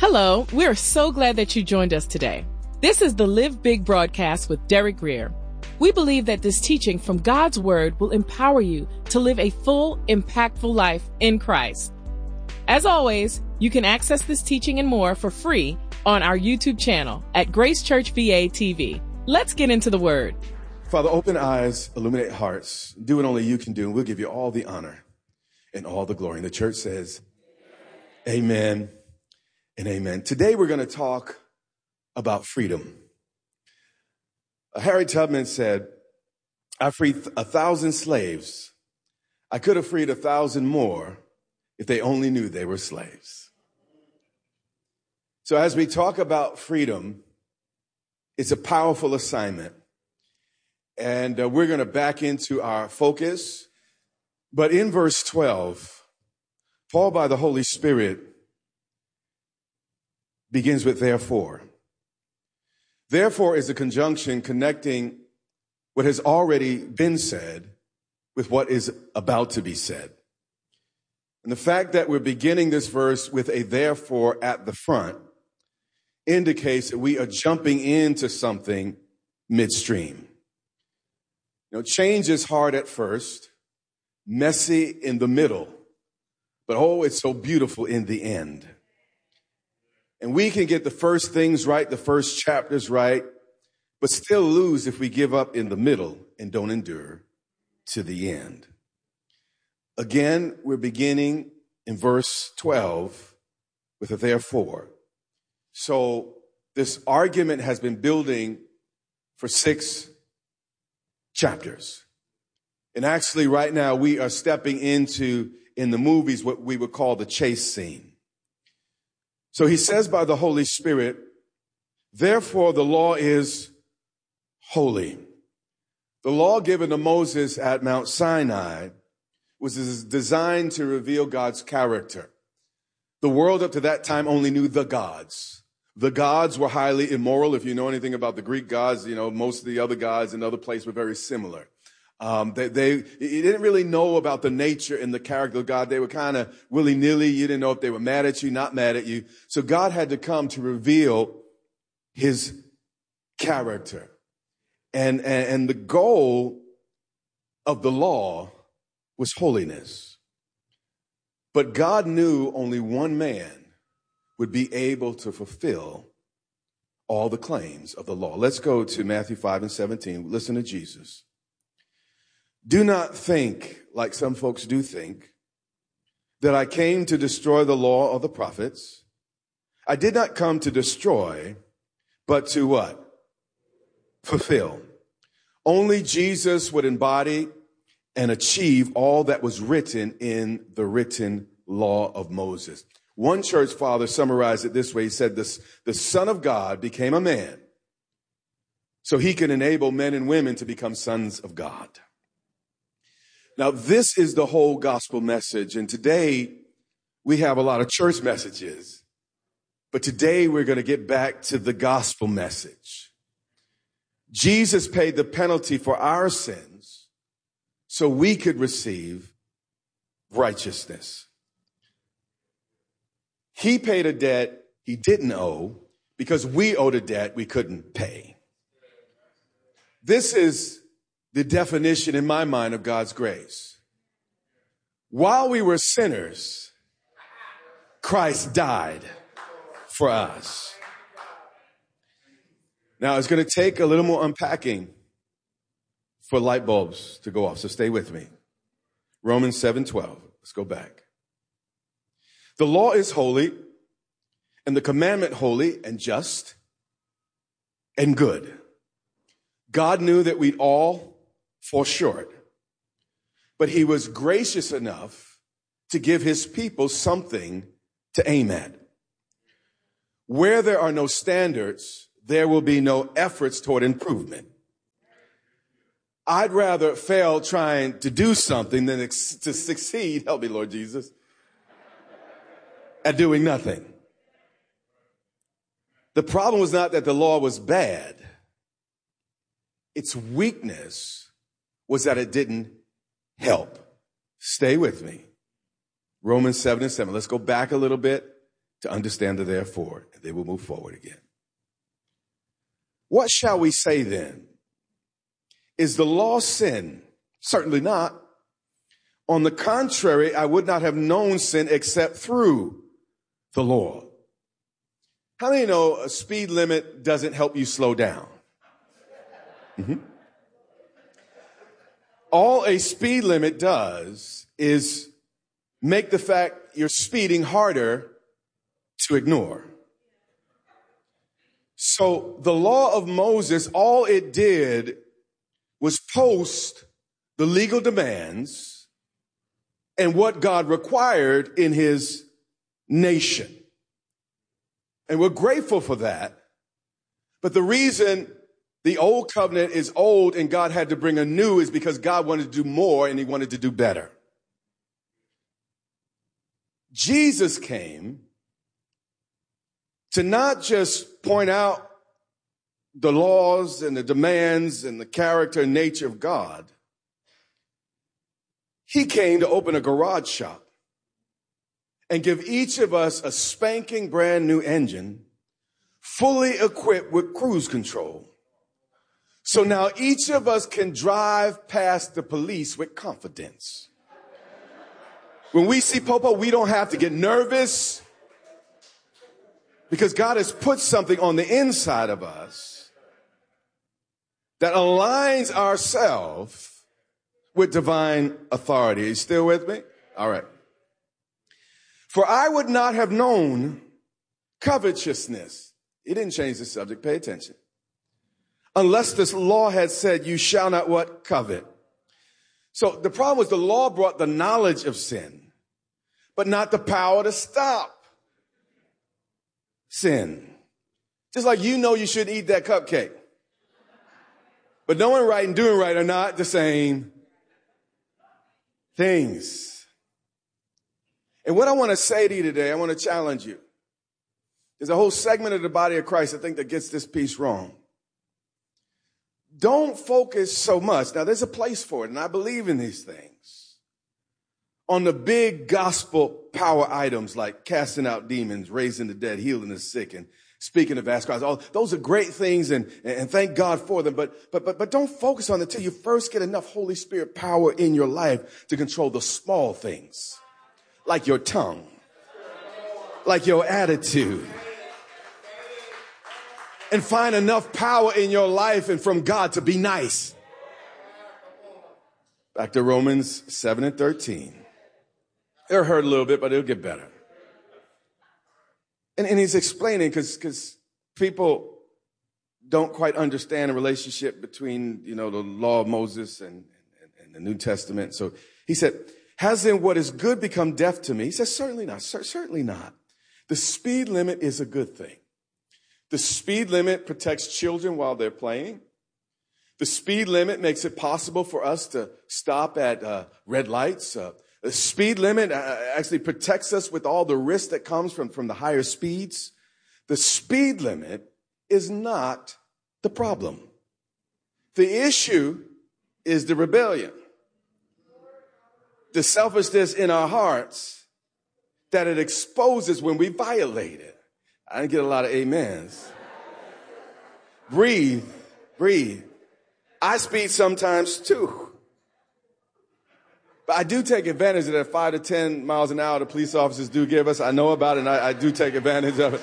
Hello, we're so glad that you joined us today. This is the Live Big broadcast with Derek Greer. We believe that this teaching from God's Word will empower you to live a full, impactful life in Christ. As always, you can access this teaching and more for free on our YouTube channel at Grace Church VA TV. Let's get into the Word. Father, open eyes, illuminate hearts. Do what only you can do, and we'll give you all the honor and all the glory. And the church says, amen and amen. Today we're going to talk about freedom. Harriet Tubman said, I freed 1,000 slaves. I could have freed 1,000 more if they only knew they were slaves. So as we talk about freedom, it's a powerful assignment. And we're going to back into our focus. But in verse 12, Paul, by the Holy Spirit, begins with therefore. Therefore is a conjunction connecting what has already been said with what is about to be said. And the fact that we're beginning this verse with a therefore at the front indicates that we are jumping into something midstream. You know, change is hard at first, messy in the middle, but oh, it's so beautiful in the end. And we can get the first things right, the first chapters right, but still lose if we give up in the middle and don't endure to the end. Again, we're beginning in verse 12 with a therefore. So this argument has been building for 6 chapters. And actually right now we are stepping into, in the movies, what we would call the chase scene. So he says by the Holy Spirit, therefore the law is holy. The law given to Moses at Mount Sinai was designed to reveal God's character. The world up to that time only knew the gods. The gods were highly immoral. If you know anything about the Greek gods, you know, most of the other gods in other places were very similar. You didn't really know about the nature and the character of God. They were kind of willy-nilly. You didn't know if they were mad at you, not mad at you. So God had to come to reveal his character. And the goal of the law was holiness. But God knew only one man would be able to fulfill all the claims of the law. Let's go to Matthew 5:17. Listen to Jesus. Do not think, like some folks do think, that I came to destroy the law or the prophets. I did not come to destroy, but to what? Fulfill. Only Jesus would embody and achieve all that was written in the written law of Moses. One church father summarized it this way. He said, the Son of God became a man so he can enable men and women to become sons of God. Now, this is the whole gospel message. And today we have a lot of church messages, but today we're going to get back to the gospel message. Jesus paid the penalty for our sins so we could receive righteousness. He paid a debt he didn't owe because we owed a debt we couldn't pay. This is the definition in my mind of God's grace. While we were sinners, Christ died for us. Now, it's going to take a little more unpacking for light bulbs to go off, so stay with me. Romans 7:12. Let's go back. The law is holy, and the commandment holy and just and good. God knew that we'd all fall short, but he was gracious enough to give his people something to aim at. Where there are no standards, there will be no efforts toward improvement. I'd rather fail trying to do something than to succeed, help me Lord Jesus, at doing nothing. The problem was not that the law was bad. Its weakness was that it didn't help. Stay with me. Romans 7:7. Let's go back a little bit to understand the therefore, and they will move forward again. What shall we say then? Is the law sin? Certainly not. On the contrary, I would not have known sin except through the law. How many know a speed limit doesn't help you slow down? All a speed limit does is make the fact you're speeding harder to ignore. So the law of Moses, all it did was post the legal demands and what God required in his nation. And we're grateful for that. But the reason the old covenant is old and God had to bring a new is because God wanted to do more and he wanted to do better. Jesus came to not just point out the laws and the demands and the character and nature of God. He came to open a garage shop and give each of us a spanking brand new engine, fully equipped with cruise control. So now each of us can drive past the police with confidence. When we see Popo, we don't have to get nervous because God has put something on the inside of us that aligns ourselves with divine authority. Are you still with me? All right. For I would not have known covetousness. He didn't change the subject. Pay attention. Unless this law had said, you shall not what? Covet. So the problem was the law brought the knowledge of sin, but not the power to stop sin. Just like you know you shouldn't eat that cupcake. But knowing right and doing right are not the same things. And what I want to say to you today, I want to challenge you. There's a whole segment of the body of Christ, I think, that gets this piece wrong. Don't focus so much. Now, there's a place for it, and I believe in these things. On the big gospel power items like casting out demons, raising the dead, healing the sick, and speaking of vast crowds. All those are great things, and thank God for them. But don't focus on it until you first get enough Holy Spirit power in your life to control the small things, like your tongue, like your attitude. And find enough power in your life and from God to be nice. Back to Romans 7:13. It'll hurt a little bit, but it'll get better. And he's explaining because people don't quite understand the relationship between, the law of Moses and the New Testament. So he said, has then what is good become death to me? He says, certainly not. Certainly not. The speed limit is a good thing. The speed limit protects children while they're playing. The speed limit makes it possible for us to stop at red lights. The speed limit actually protects us with all the risk that comes from the higher speeds. The speed limit is not the problem. The issue is the rebellion, the selfishness in our hearts that it exposes when we violate it. I didn't get a lot of amens. Breathe. I speed sometimes too. But I do take advantage of that 5 to 10 miles an hour the police officers do give us. I know about it, and I do take advantage of it.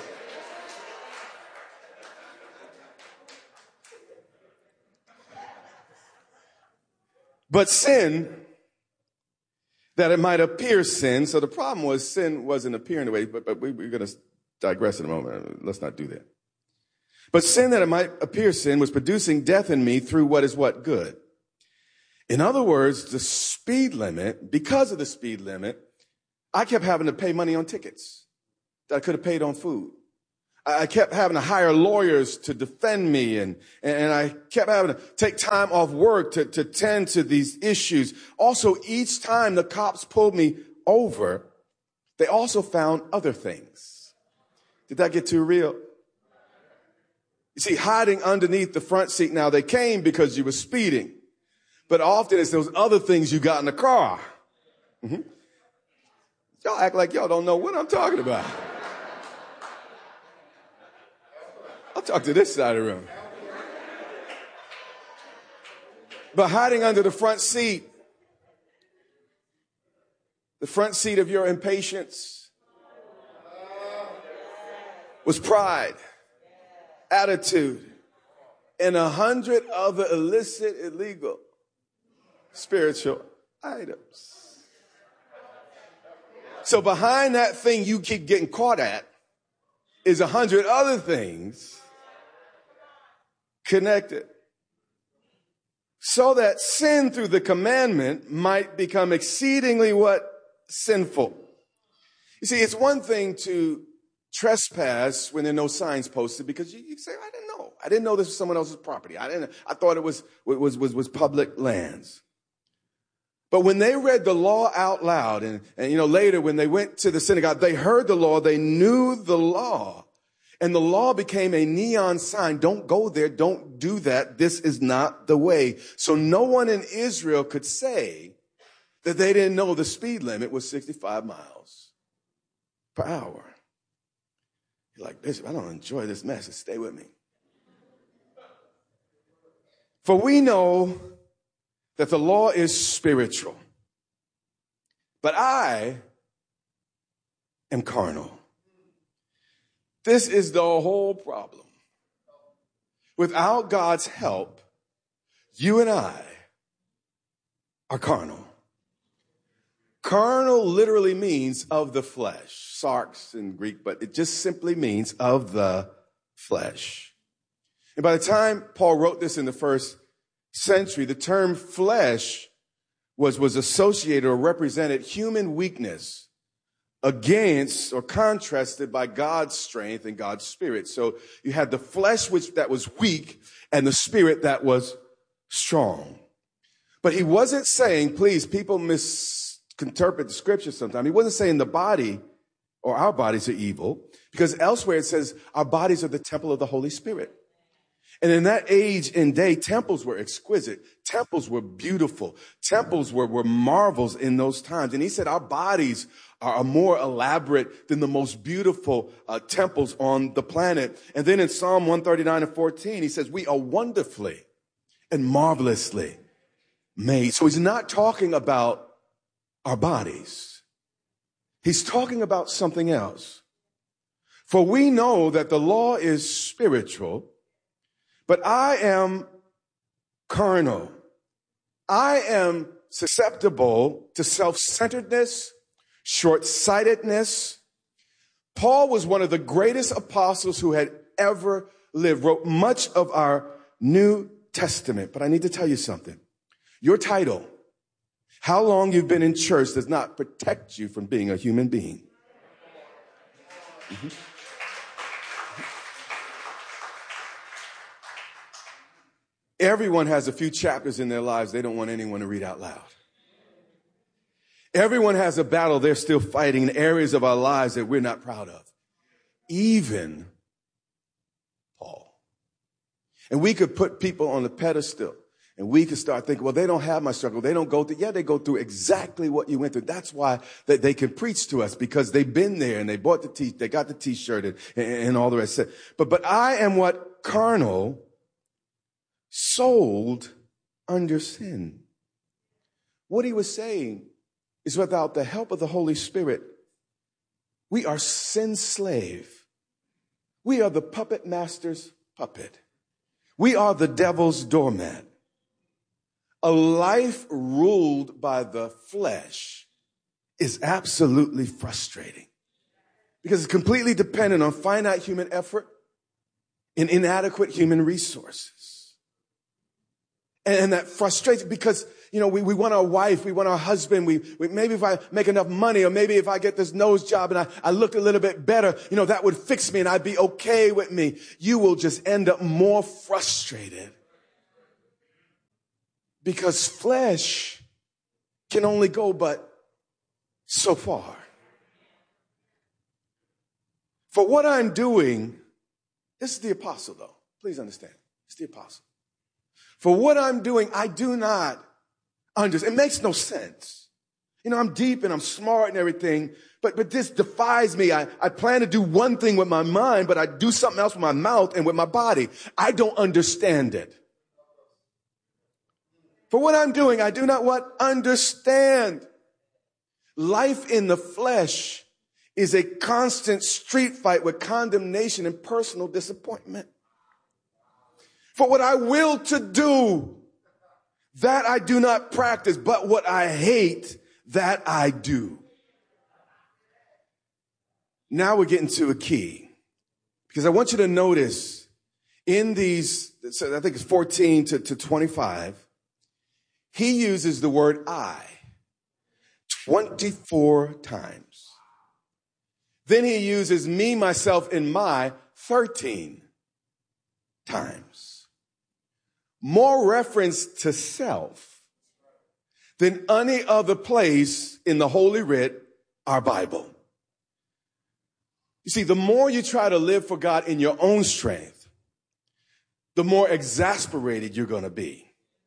But sin, that it might appear sin. So the problem was sin wasn't appearing the way, but we're going to digress in a moment. Let's not do that. But sin, that it might appear sin, was producing death in me through what is what? Good. In other words, the speed limit, because of the speed limit, I kept having to pay money on tickets that I could have paid on food. I kept having to hire lawyers to defend me, and I kept having to take time off work to tend to these issues. Also, each time the cops pulled me over, they also found other things. Did that get too real? You see, hiding underneath the front seat, now they came because you were speeding. But often it's those other things you got in the car. Y'all act like y'all don't know what I'm talking about. I'll talk to this side of the room. But hiding under the front seat of your impatience was pride, attitude, and 100 other illicit, illegal, spiritual items. So behind that thing you keep getting caught at is 100 other things connected. So that sin through the commandment might become exceedingly what? Sinful. You see, it's one thing to trespass when there are no signs posted because you say, I didn't know. I didn't know this was someone else's property. I thought it was public lands. But when they read the law out loud and later when they went to the synagogue, they heard the law, they knew the law. And the law became a neon sign. Don't go there. Don't do that. This is not the way. So no one in Israel could say that they didn't know the speed limit was 65 miles per hour. You're like, Bishop, I don't enjoy this message. Stay with me. For we know that the law is spiritual, but I am carnal. This is the whole problem. Without God's help, you and I are carnal. Carnal literally means of the flesh. Sarx in Greek, but it just simply means of the flesh. And by the time Paul wrote this in the first century, the term flesh was associated or represented human weakness against or contrasted by God's strength and God's spirit. So you had the flesh that was weak and the spirit that was strong. But he wasn't saying, please, people misinterpret the scripture sometimes. He wasn't saying the body or our bodies are evil, because elsewhere it says our bodies are the temple of the Holy Spirit. And in that age and day, temples were exquisite. Temples were beautiful. Temples were marvels in those times. And he said our bodies are more elaborate than the most beautiful temples on the planet. And then in Psalm 139:14, he says we are wonderfully and marvelously made. So he's not talking about our bodies. He's talking about something else. For we know that the law is spiritual, but I am carnal. I am susceptible to self-centeredness, short-sightedness. Paul was one of the greatest apostles who had ever lived, wrote much of our New Testament. But I need to tell you something. Your title, how long you've been in church, does not protect you from being a human being. Mm-hmm. Everyone has a few chapters in their lives they don't want anyone to read out loud. Everyone has a battle they're still fighting in areas of our lives that we're not proud of. Even Paul. And we could put people on the pedestal and we could start thinking, well, they don't have my struggle. They don't go through. Yeah, they go through exactly what you went through. That's why they can preach to us, because they've been there and they bought they got the t-shirt and all the rest. But I am what? Carnal, sold under sin. What he was saying is without the help of the Holy Spirit, we are sin slave. We are the puppet master's puppet. We are the devil's doormat. A life ruled by the flesh is absolutely frustrating because it's completely dependent on finite human effort and inadequate human resources. And that frustrates because, we want our wife, we want our husband, we maybe if I make enough money, or maybe if I get this nose job and I look a little bit better, that would fix me and I'd be okay with me. You will just end up more frustrated because flesh can only go but so far. For what I'm doing, this is the apostle though. Please understand. It's the apostle. For what I'm doing, I do not understand. It makes no sense. I'm deep and I'm smart and everything, But this defies me. I plan to do one thing with my mind, but I do something else with my mouth and with my body. I don't understand it. For what I'm doing, I do not what? Understand. Life in the flesh is a constant street fight with condemnation and personal disappointment. For what I will to do, that I do not practice, but what I hate, that I do. Now we're getting to a key, because I want you to notice in these, so I think it's 14 to 25, he uses the word I 24 times. Then he uses me, myself, and my 13 times. More reference to self than any other place in the Holy Writ, our Bible. You see, the more you try to live for God in your own strength, the more exasperated you're going to be.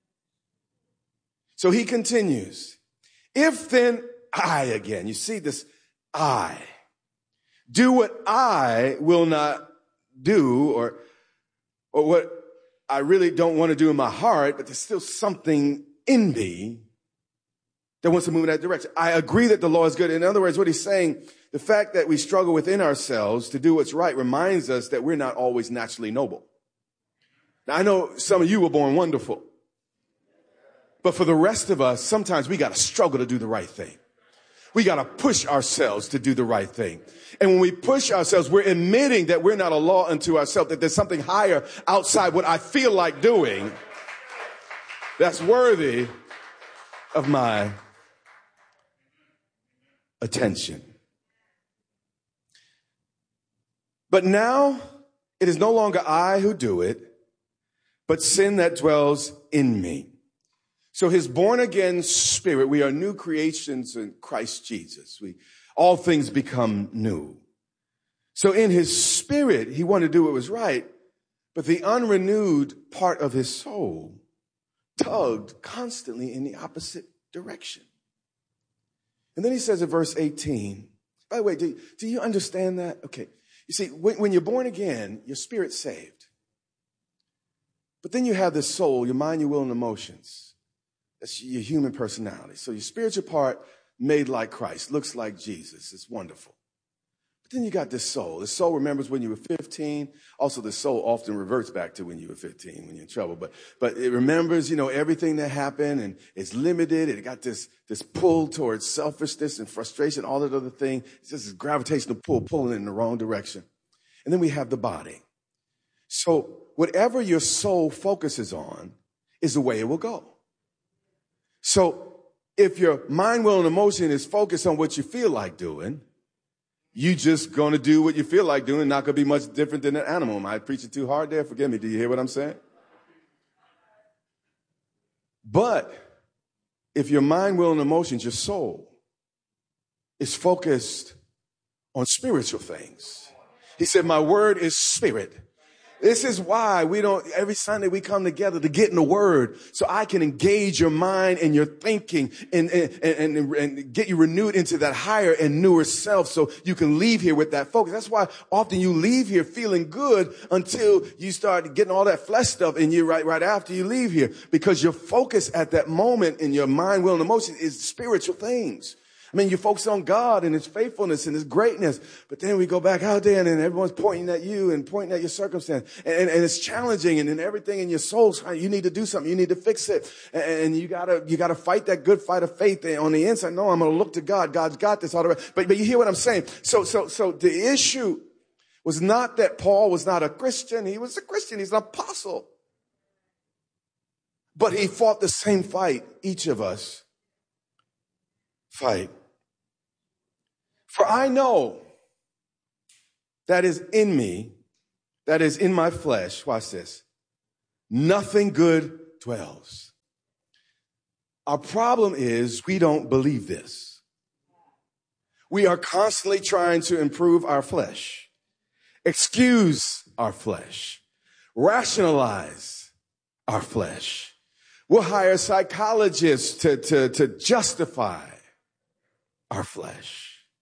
So he continues, if then I again, you see this I, do what I will not do, or what I really don't want to do in my heart, but there's still something in me that wants to move in that direction. I agree that the law is good. In other words, what he's saying, the fact that we struggle within ourselves to do what's right reminds us that we're not always naturally noble. Now, I know some of you were born wonderful, but for the rest of us, sometimes we got to struggle to do the right thing. We got to push ourselves to do the right thing. And when we push ourselves, we're admitting that we're not a law unto ourselves, that there's something higher outside what I feel like doing that's worthy of my attention. But now it is no longer I who do it, but sin that dwells in me. So his born again spirit, we are new creations in Christ Jesus. All things become new. So in his spirit, he wanted to do what was right, but the unrenewed part of his soul tugged constantly in the opposite direction. And then he says in verse 18, by the way, do you understand that? Okay. You see, when you're born again, your spirit's saved. But then you have this soul, your mind, your will, and emotions. That's your human personality. So your spiritual part made like Christ, looks like Jesus. It's wonderful. But then you got this soul. The soul remembers when you were 15. Also, the soul often reverts back to when you were 15, when you're in trouble. But it remembers, everything that happened, and it's limited. It got this pull towards selfishness and frustration, all that other thing. It's just this gravitational pull, pulling in the wrong direction. And then we have the body. So whatever your soul focuses on is the way it will go. So if your mind, will, and emotion is focused on what you feel like doing, you just going to do what you feel like doing, not going to be much different than an animal. Am I preaching too hard there? Forgive me. Do you hear what I'm saying? But if your mind, will, and emotions, your soul, is focused on spiritual things. He said, my word is spirit. This is why every Sunday we come together to get in the word so I can engage your mind and your thinking and get you renewed into that higher and newer self so you can leave here with that focus. That's why often you leave here feeling good until you start getting all that flesh stuff in you right after you leave here, because your focus at that moment in your mind, will, and emotion is spiritual things. I mean, you focus on God and his faithfulness and his greatness, but then we go back out there and then everyone's pointing at you and pointing at your circumstance. And it's challenging, and then everything in your soul, you need to do something. You need to fix it. And you gotta fight that good fight of faith on the inside. No, I'm going to look to God. God's got this all the way. But you hear what I'm saying? So the issue was not that Paul was not a Christian. He was a Christian. He's an apostle. But he fought the same fight each of us fight. For I know that is in me, that is in my flesh, watch this, nothing good dwells. Our problem is we don't believe this. We are constantly trying to improve our flesh, excuse our flesh, rationalize our flesh. We'll hire psychologists to justify our flesh.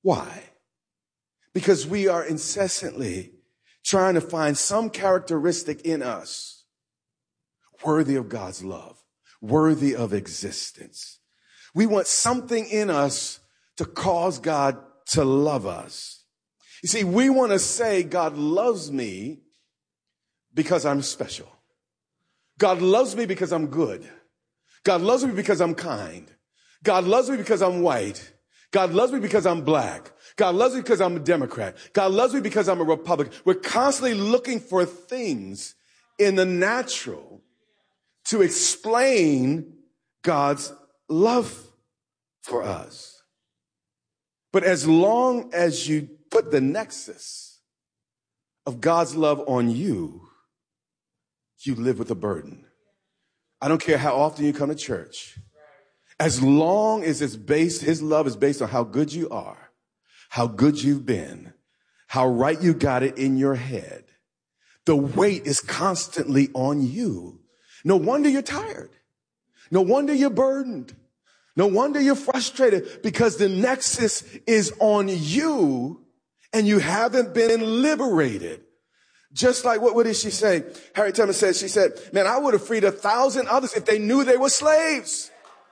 Why? Because we are incessantly trying to find some characteristic in us worthy of God's love, worthy of existence. We want something in us to cause God to love us. You see, we want to say God loves me because I'm special. God loves me because I'm good. God loves me because I'm kind. God loves me because I'm white. God loves me because I'm black. God loves me because I'm a Democrat. God loves me because I'm a Republican. We're constantly looking for things in the natural to explain God's love for us. But as long as you put the nexus of God's love on you, you live with a burden. I don't care how often you come to church. As long as his love is based on how good you are, how good you've been, how right you got it in your head, the weight is constantly on you. No wonder you're tired. No wonder you're burdened. No wonder you're frustrated, because the nexus is on you and you haven't been liberated. Just like, what did she say? Harriet Tubman said, she said, man, I would have freed 1,000 others if they knew they were slaves.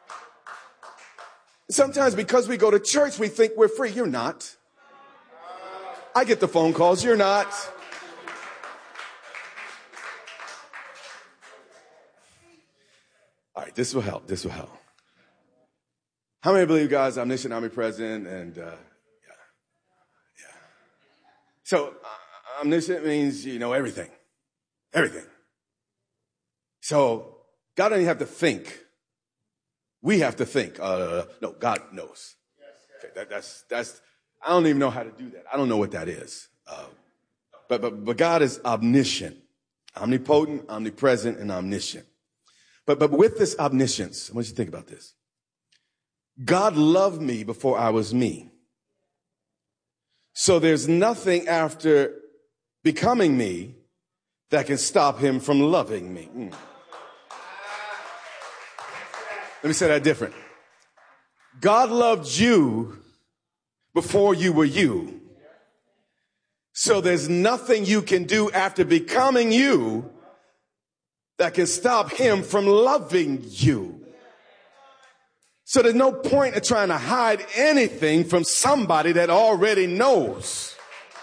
Sometimes because we go to church, we think we're free. You're not. I get the phone calls. You're not. All right, this will help. This will help. How many believe God's omniscient, omnipresent, and yeah. So omniscient means you know everything. Everything. So God doesn't have to think. We have to think. No, God knows. Okay, that's. I don't even know how to do that. I don't know what that is. But God is omniscient, omnipotent, omnipresent, and omniscient. But with this omniscience, I want you to think about this. God loved me before I was me. So there's nothing after becoming me that can stop him from loving me. Let me say that different. God loved you before you were you. So there's nothing you can do after becoming you that can stop him from loving you. So there's no point in trying to hide anything from somebody that already knows.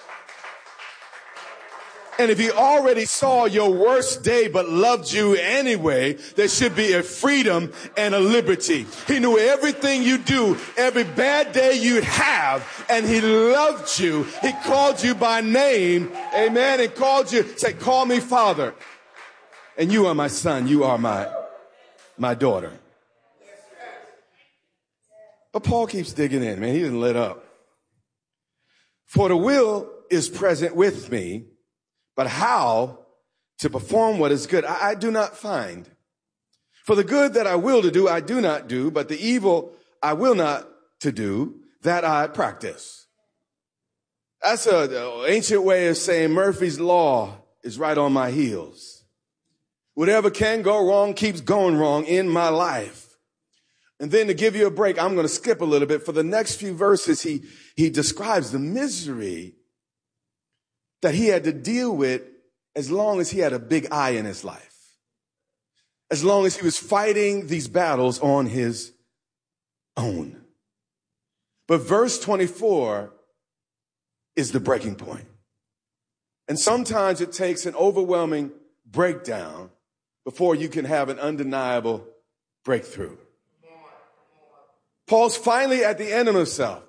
And if he already saw your worst day but loved you anyway, there should be a freedom and a liberty. He knew everything you do, every bad day you'd have, and he loved you. He called you by name, amen, and called you, said, call me Father. And you are my son, you are my daughter. But Paul keeps digging in, man. He doesn't let up. For the will is present with me, but how to perform what is good, I do not find. For the good that I will to do, I do not do, but the evil I will not to do, that I practice. That's an ancient way of saying Murphy's Law is right on my heels. Whatever can go wrong keeps going wrong in my life. And then to give you a break, I'm going to skip a little bit. For the next few verses, he describes the misery that he had to deal with as long as he had a big I in his life. As long as he was fighting these battles on his own. But verse 24 is the breaking point. And sometimes it takes an overwhelming breakdown before you can have an undeniable breakthrough. Paul's finally at the end of himself.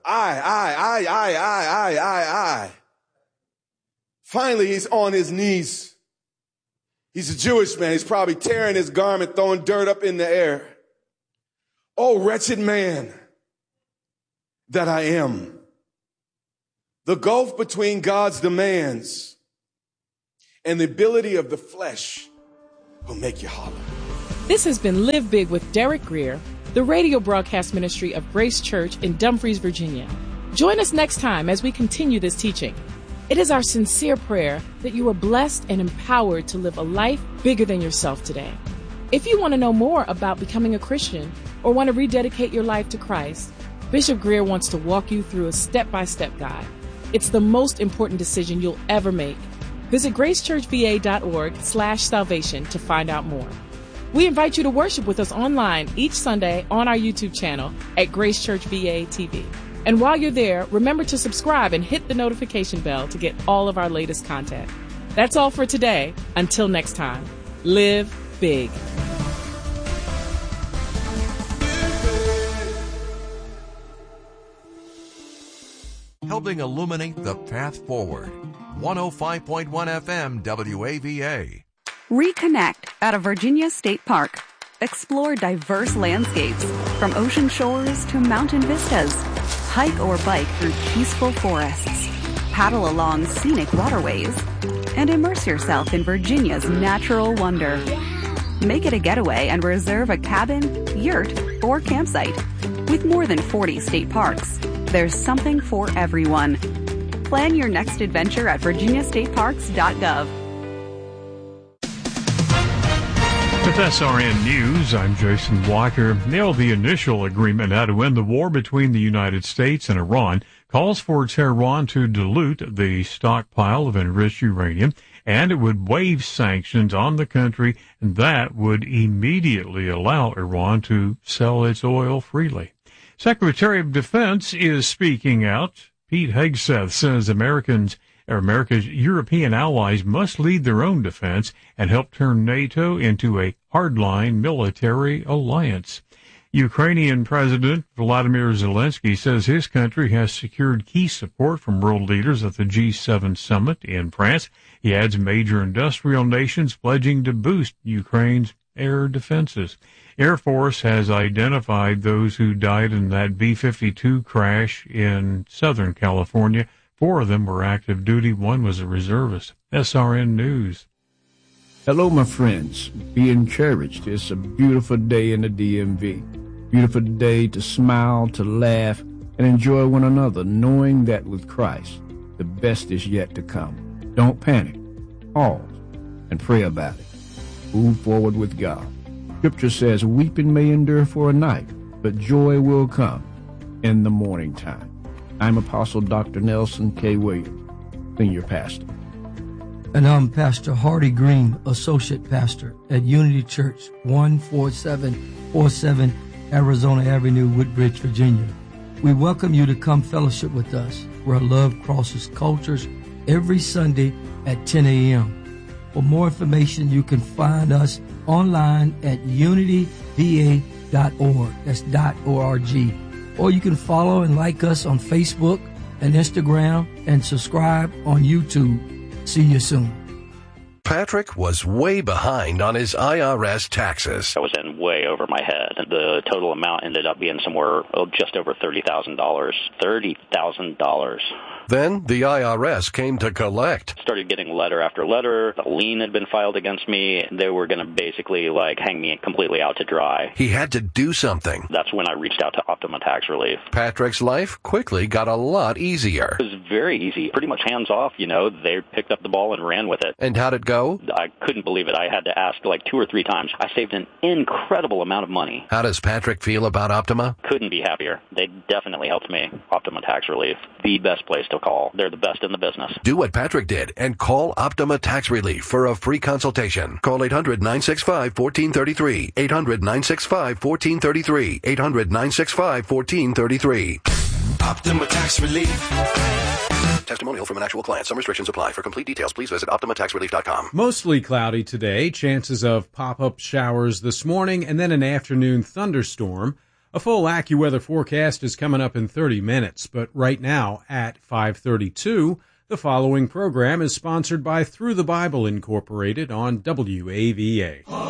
I. Finally, he's on his knees. He's a Jewish man. He's probably tearing his garment, throwing dirt up in the air. Oh, wretched man that I am. The gulf between God's demands and the ability of the flesh will make you holler. This has been Live Big with Derek Grier, the radio broadcast ministry of Grace Church in Dumfries, Virginia. Join us next time as we continue this teaching. It is our sincere prayer that you are blessed and empowered to live a life bigger than yourself today. If you want to know more about becoming a Christian or want to rededicate your life to Christ, Bishop Greer wants to walk you through a step-by-step guide. It's the most important decision you'll ever make. Visit gracechurchva.org/salvation to find out more. We invite you to worship with us online each Sunday on our YouTube channel at Grace Church VA TV. And while you're there, remember to subscribe and hit the notification bell to get all of our latest content. That's all for today. Until next time, live big. Helping illuminate the path forward. 105.1 FM WAVA. Reconnect at a Virginia State Park. Explore diverse landscapes, from ocean shores to mountain vistas. Hike or bike through peaceful forests. Paddle along scenic waterways. And immerse yourself in Virginia's natural wonder. Make it a getaway and reserve a cabin, yurt, or campsite. With more than 40 state parks, there's something for everyone. Plan your next adventure at virginiastateparks.gov. With SRN News, I'm Jason Walker. The initial agreement how to end the war between the United States and Iran calls for Tehran to dilute the stockpile of enriched uranium, and it would waive sanctions on the country, and that would immediately allow Iran to sell its oil freely. Secretary of Defense is speaking out. Pete Hegseth says America's European allies must lead their own defense and help turn NATO into a hardline military alliance. Ukrainian President Volodymyr Zelensky says his country has secured key support from world leaders at the G7 summit in France. He adds major industrial nations pledging to boost Ukraine's air defenses. Air Force has identified those who died in that B-52 crash in Southern California. 4 of them were active duty. 1 was a reservist. SRN News. Hello, my friends. Be encouraged. It's a beautiful day in the DMV. Beautiful day to smile, to laugh, and enjoy one another, knowing that with Christ, the best is yet to come. Don't panic. Pause and pray about it. Move forward with God. Scripture says, weeping may endure for a night, but joy will come in the morning time. I'm Apostle Dr. Nelson K. Williams, Senior Pastor. And I'm Pastor Hardy Green, Associate Pastor at Unity Church, 14747 Arizona Avenue, Woodbridge, Virginia. We welcome you to come fellowship with us, where love crosses cultures, every Sunday at 10 a.m. For more information, you can find us online at unityva.org. That's .org. Or you can follow and like us on Facebook and Instagram and subscribe on YouTube. See you soon. Patrick was way behind on his IRS taxes. I was in way over my head. The total amount ended up being somewhere just over $30,000. $30,000. Then the IRS came to collect. Started getting letter after letter. A lien had been filed against me. They were going to basically hang me completely out to dry. He had to do something. That's when I reached out to Optima Tax Relief. Patrick's life quickly got a lot easier. It was very easy, pretty much hands off. They picked up the ball and ran with it. And how'd it go? I couldn't believe it. I had to ask 2 or 3 times. I saved an incredible amount of money. How does Patrick feel about Optima? Couldn't be happier. They definitely helped me. Optima Tax Relief, the best place to call. They're the best in the business. Do what Patrick did and call Optima Tax Relief for a free consultation. Call 800-965-1433. 800-965-1433. 800-965-1433. Optima Tax Relief. Testimonial from an actual client. Some restrictions apply. For complete details, please visit OptimaTaxRelief.com. Mostly cloudy today. Chances of pop-up showers this morning and then an afternoon thunderstorm. A full AccuWeather forecast is coming up in 30 minutes, but right now at 5:32, the following program is sponsored by Through the Bible Incorporated on WAVA.